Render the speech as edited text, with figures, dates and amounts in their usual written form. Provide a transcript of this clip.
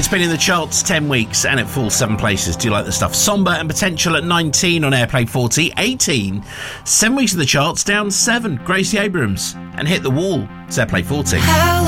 been in the charts 10 weeks and it falls 7 places. Do you like the stuff? Somber and Potential at 19 on Airplay 40. 18. 7 weeks in the charts, down 7. Gracie Abrams and Hit the Wall. It's Airplay 40.